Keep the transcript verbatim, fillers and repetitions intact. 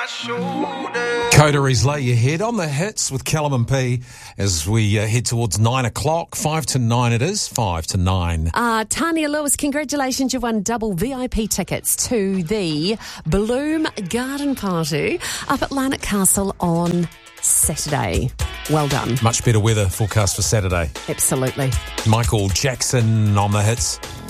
Coteries, lay your head on the hits with Callum and P as we uh, head towards nine o'clock. Five to nine it is. Five to nine. Uh, Tanya Lewis, congratulations. You've won double V I P tickets to the Bloom Garden Party up at Larnac Castle on Saturday. Well done. Much better weather forecast for Saturday. Absolutely. Michael Jackson on the hits.